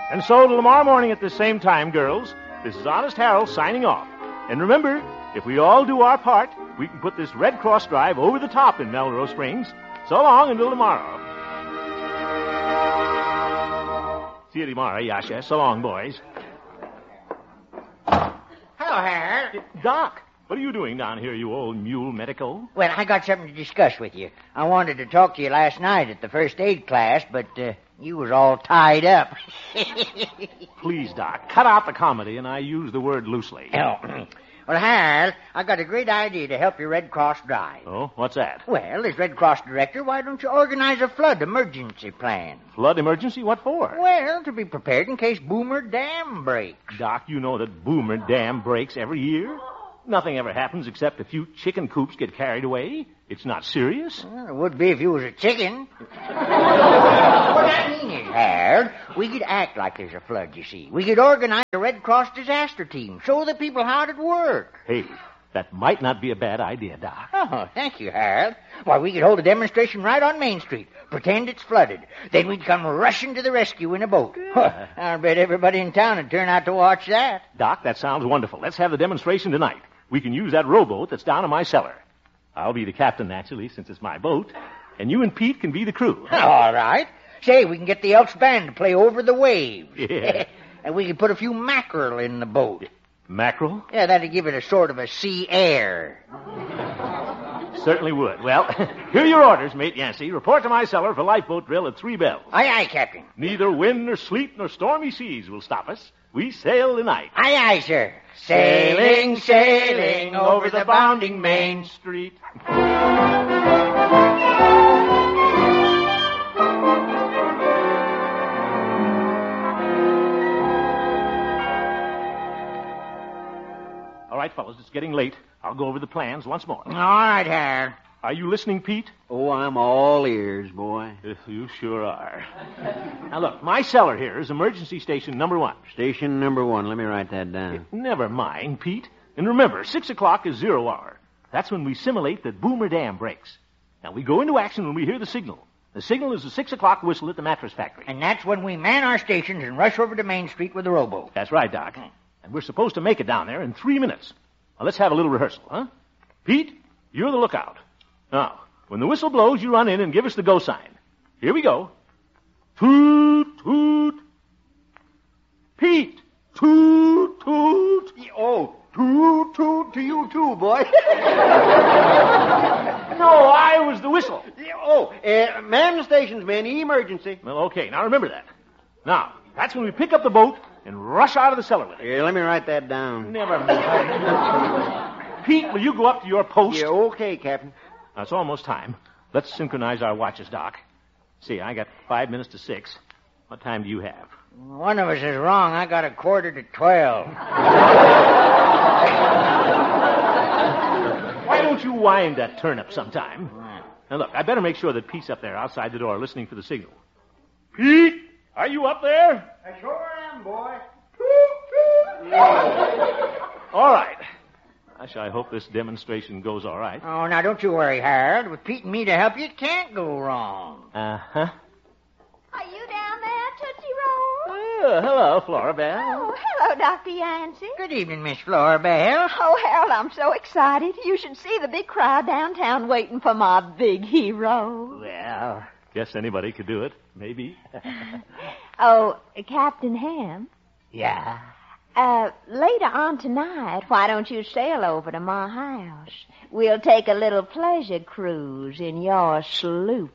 And so, till tomorrow morning at the same time, girls, this is Honest Harold signing off. And remember, if we all do our part, we can put this Red Cross drive over the top in Melrose Springs. So long until tomorrow. See you tomorrow, Yasha. So long, boys. Hello, Harold. Doc, what are you doing down here, you old mule medico? Well, I got something to discuss with you. I wanted to talk to you last night at the first aid class, but you was all tied up. Please, Doc, cut out the comedy, and I use the word loosely. Oh. Well, Harold, I got a great idea to help your Red Cross drive. Oh, what's that? Well, as Red Cross director, why don't you organize a flood emergency plan? Flood emergency? What for? Well, to be prepared in case Boomer Dam breaks. Doc, you know that Boomer Dam breaks every year. Nothing ever happens except a few chicken coops get carried away. It's not serious. Well, it would be if you was a chicken. What I mean is, Harold, we could act like there's a flood, you see. We could organize a Red Cross disaster team, show the people how it'd work. Hey, that might not be a bad idea, Doc. Oh, thank you, Harold. Why, we could hold a demonstration right on Main Street, pretend it's flooded. Then we'd come rushing to the rescue in a boat. I bet everybody in town would turn out to watch that. Doc, that sounds wonderful. Let's have the demonstration tonight. We can use that rowboat that's down in my cellar. I'll be the captain, naturally, since it's my boat. And you and Pete can be the crew. All right. Say, we can get the Elks Band to play Over the Waves. Yeah. And we can put a few mackerel in the boat. Mackerel? Yeah, that'd give it a sort of a sea air. Certainly would. Well, here are your orders, Mate Yancey. Report to my cellar for lifeboat drill at 3 bells. Aye, aye, Captain. Neither wind nor sleet nor stormy seas will stop us. We sail tonight. Aye, aye, sir. Sailing, sailing over the bounding Main Street. All right, fellas, it's getting late. I'll go over the plans once more. All right, Harold. Are you listening, Pete? Oh, I'm all ears, boy. You sure are. Now, look, my cellar here is emergency station number 1. Station number 1. Let me write that down. Never mind, Pete. And remember, 6 o'clock is 0 hour. That's when we simulate that Boomer Dam breaks. Now, we go into action when we hear the signal. The signal is the 6 o'clock whistle at the mattress factory. And that's when we man our stations and rush over to Main Street with the rowboat. That's right, Doc. And we're supposed to make it down there in 3 minutes. Now, let's have a little rehearsal, huh? Pete, you're the lookout. Now, when the whistle blows, you run in and give us the go sign. Here we go. Toot, toot. Pete, toot, toot. Oh, toot, toot to you too, boy. No, I was the whistle. Oh, man the stations, man. Emergency. Well, okay, now remember that. Now, that's when we pick up the boat and rush out of the cellar with it. Here, let me write that down. Never mind. Pete, will you go up to your post? Yeah, okay, Captain. Now, it's almost time. Let's synchronize our watches, Doc. See, I got 5 minutes to 6. What time do you have? One of us is wrong. I got 11:45. Why don't you wind that turnip sometime? Now, look, I better make sure that Pete's up there outside the door listening for the signal. Pete, are you up there? I sure am, boy. All right. Gosh, I hope this demonstration goes all right. Oh, now don't you worry, Harold. With Pete and me to help you, it can't go wrong. Uh-huh. Are you down there, Tootsie Roll? Oh, hello, Flora Belle. Oh, hello, Dr. Yancey. Good evening, Miss Flora Belle. Oh, Harold, I'm so excited. You should see the big crowd downtown waiting for my big hero. Well, guess anybody could do it. Maybe. Oh, Captain Ham. Yeah? Later on tonight, why don't you sail over to my house? We'll take a little pleasure cruise in your sloop.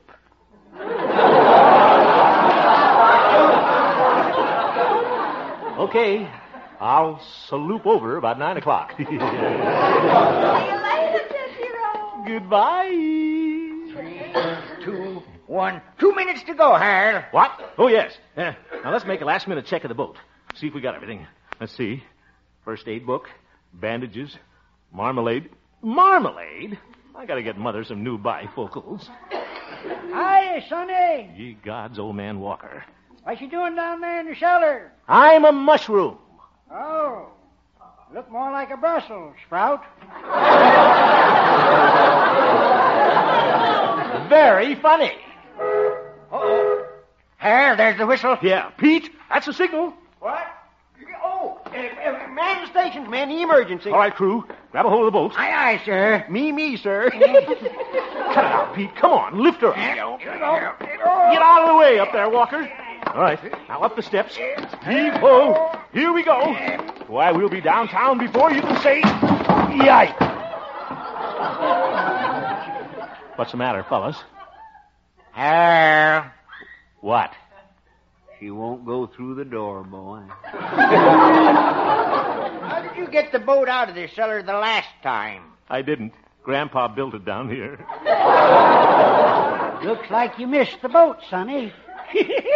Okay. I'll salute over about 9 o'clock. See you later, Tootsie Roll. Goodbye. 3, 2, 1. 2 minutes to go, Harold. What? Oh, yes. Now, let's make a last-minute check of the boat. See if we got everything. Let's see. First aid book, bandages, marmalade. Marmalade? I gotta get Mother some new bifocals. Hiya, Sonny. Ye gods, old man Walker. What you doing down there in the cellar? I'm a mushroom. Oh, look more like a Brussels sprout. Very funny. Uh-oh. Harold, there's the whistle. Yeah, Pete, that's the signal. What? Oh, man the stations, man. Emergency. All right, crew, grab a hold of the boat. Aye, aye, sir. Me, sir. Cut it out, Pete. Come on, lift her up. Get out of the way up there, Walker. All right, now up the steps. Heave-ho. Here we go. Why, we'll be downtown before you can say, yike. What's the matter, fellas? Harold. What? She won't go through the door, boy. How did you get the boat out of the cellar the last time? I didn't. Grandpa built it down here. Looks like you missed the boat, Sonny.